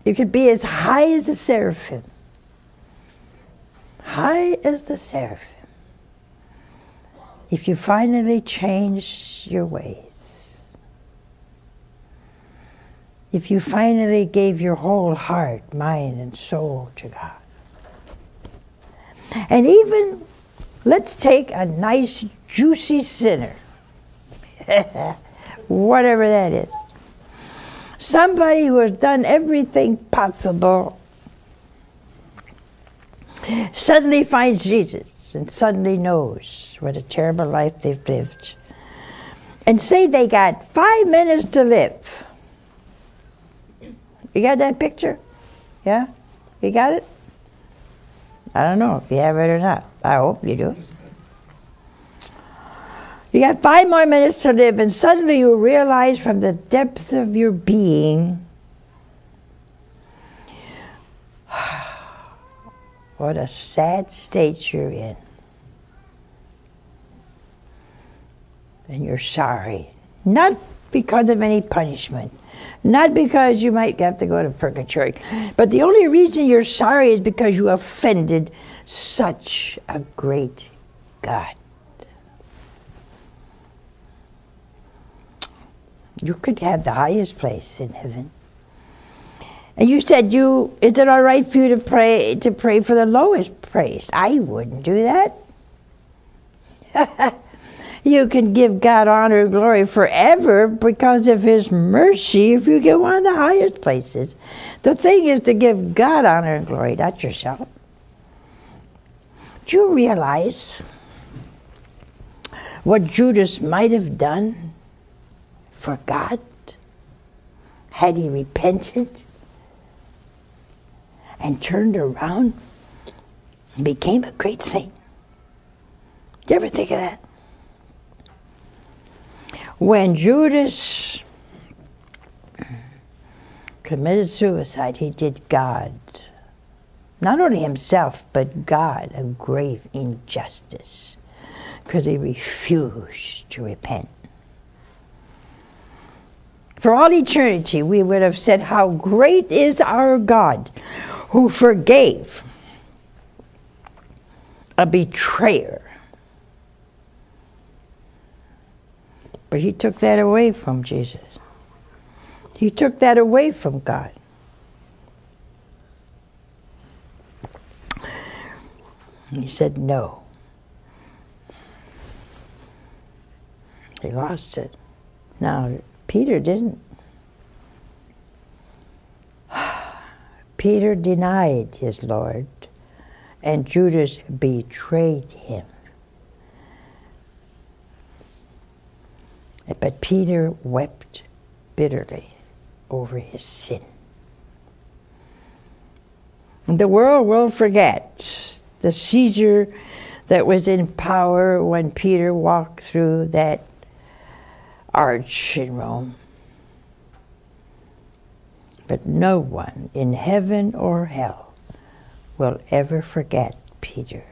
You could be as high as the seraphim. High as the seraphim. If you finally change your ways. If you finally gave your whole heart, mind, and soul to God. And even, let's take a nice, juicy sinner. Whatever that is. Somebody who has done everything possible suddenly finds Jesus and suddenly knows what a terrible life they've lived. And say they got 5 minutes to live. You got that picture? Yeah? You got it? I don't know if you have it or not. I hope you do. You got 5 more minutes to live, and suddenly you realize from the depth of your being what a sad state you're in. And you're sorry. Not because of any punishment. Not because you might have to go to purgatory. But the only reason you're sorry is because you offended such a great God. You could have the highest place in heaven. And you said, is it all right for you to pray for the lowest place? I wouldn't do that. You can give God honor and glory forever because of His mercy if you get one of the highest places. The thing is to give God honor and glory, not yourself. Do you realize what Judas might have done for God had he repented and turned around and became a great saint? Did you ever think of that? When Judas committed suicide, he did God, not only himself, but God, a grave injustice, because he refused to repent. For all eternity, we would have said, how great is our God who forgave a betrayer. But he took that away from Jesus. He took that away from God. And he said no. He lost it. Now, Peter didn't. Peter denied his Lord, and Judas betrayed him. But Peter wept bitterly over his sin. The world will forget the Caesar that was in power when Peter walked through that arch in Rome. But no one in heaven or hell will ever forget Peter.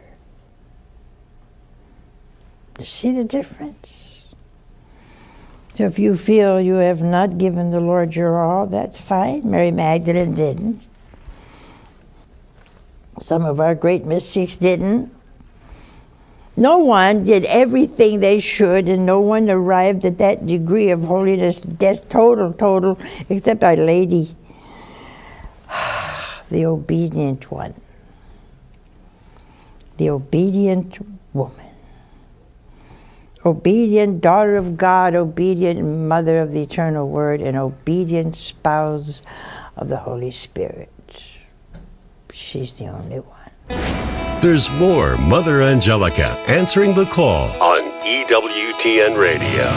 You see the difference? So if you feel you have not given the Lord your all, that's fine. Mary Magdalene didn't. Some of our great mystics didn't. No one did everything they should, and no one arrived at that degree of holiness, total, except Our Lady, the obedient one, the obedient woman. Obedient daughter of God, obedient mother of the eternal word, and obedient spouse of the Holy Spirit. She's the only one. There's more Mother Angelica answering the call on EWTN Radio.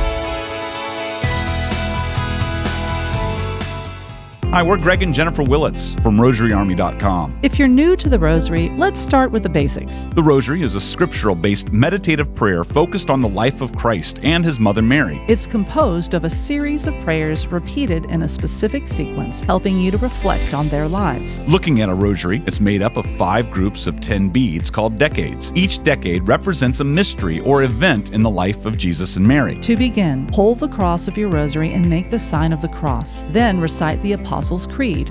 Hi, we're Greg and Jennifer Willits from RosaryArmy.com. If you're new to the Rosary, let's start with the basics. The Rosary is a scriptural-based meditative prayer focused on the life of Christ and His Mother Mary. It's composed of a series of prayers repeated in a specific sequence, helping you to reflect on their lives. Looking at a rosary, it's made up of 5 groups of 10 beads called decades. Each decade represents a mystery or event in the life of Jesus and Mary. To begin, hold the cross of your rosary and make the sign of the cross. Then recite the Apostles' Creed,